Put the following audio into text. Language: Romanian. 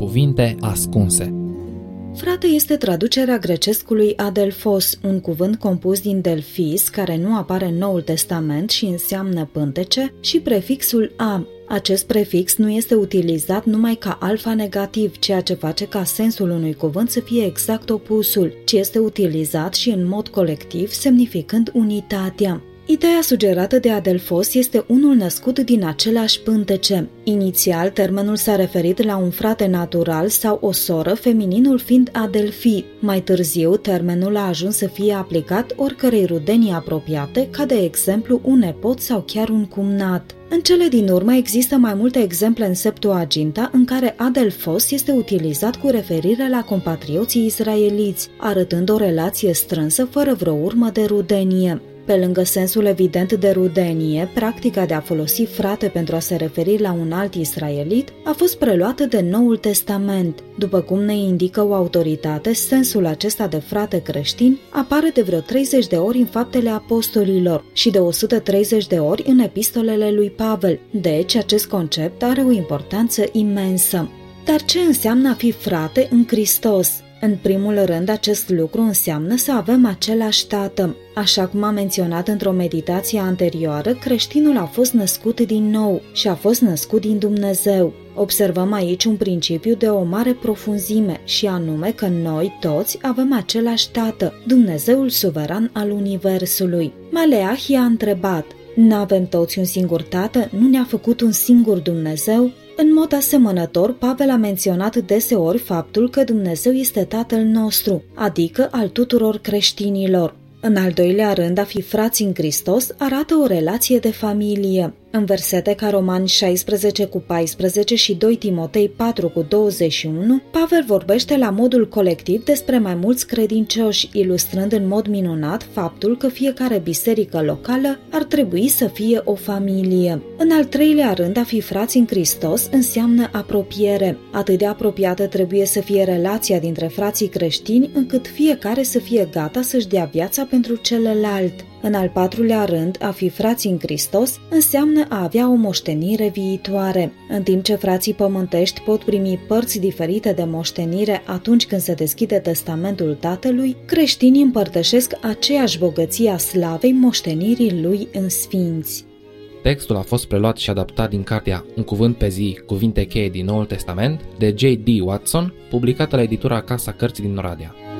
cuvinte ascunse. Frate este traducerea grecescului adelphos, un cuvânt compus din delphis, care nu apare în Noul Testament și înseamnă pântece, și prefixul a. Acest prefix nu este utilizat numai ca alfa negativ, ceea ce face ca sensul unui cuvânt să fie exact opusul, ci este utilizat și în mod colectiv, semnificând unitatea. Ideea sugerată de adelphos este unul născut din același pântece. Inițial, termenul s-a referit la un frate natural sau o soră, femininul fiind adelphi. Mai târziu, termenul a ajuns să fie aplicat oricărei rudenii apropiate, ca de exemplu un nepot sau chiar un cumnat. În cele din urmă există mai multe exemple în Septuaginta în care adelphos este utilizat cu referire la compatrioții israeliți, arătând o relație strânsă fără vreo urmă de rudenie. Pe lângă sensul evident de rudenie, practica de a folosi frate pentru a se referi la un alt israelit a fost preluată de Noul Testament. După cum ne indică o autoritate, sensul acesta de frate creștin apare de vreo 30 de ori în Faptele Apostolilor și de 130 de ori în epistolele lui Pavel. Deci, acest concept are o importanță imensă. Dar ce înseamnă a fi frate în Hristos? În primul rând, acest lucru înseamnă să avem același tată. Așa cum am menționat într-o meditație anterioară, creștinul a fost născut din nou și a fost născut din Dumnezeu. Observăm aici un principiu de o mare profunzime și anume că noi toți avem același tată, Dumnezeul suveran al Universului. Maleahi a întrebat: n-avem toți un singur tată? Nu ne-a făcut un singur Dumnezeu? În mod asemănător, Pavel a menționat deseori faptul că Dumnezeu este Tatăl nostru, adică al tuturor creștinilor. În al doilea rând, a fi frați în Hristos arată o relație de familie. În versete ca Romani 16:14 și 2 Timotei 4:21, Pavel vorbește la modul colectiv despre mai mulți credincioși, ilustrând în mod minunat faptul că fiecare biserică locală ar trebui să fie o familie. În al treilea rând, a fi frați în Hristos înseamnă apropiere. Atât de apropiată trebuie să fie relația dintre frații creștini, încât fiecare să fie gata să-și dea viața pentru celălalt. În al patrulea rând, a fi frați în Hristos înseamnă a avea o moștenire viitoare. În timp ce frații pământești pot primi părți diferite de moștenire atunci când se deschide testamentul Tatălui, creștinii împărtășesc aceeași bogăție a slavei moștenirii lui în sfinți. Textul a fost preluat și adaptat din cartea Un cuvânt pe zi, cuvinte cheie din Noul Testament, de J.D. Watson, publicată la editura Casa Cărții din Oradea.